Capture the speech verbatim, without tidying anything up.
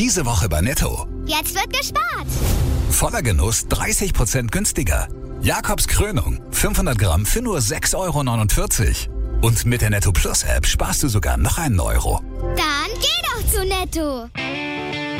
Diese Woche bei Netto. Jetzt wird gespart. Voller Genuss dreißig Prozent günstiger. Jakobs Krönung, fünfhundert Gramm für nur sechs Euro neunundvierzig. Und mit der Netto Plus App sparst du sogar noch einen Euro. Dann geh doch zu Netto.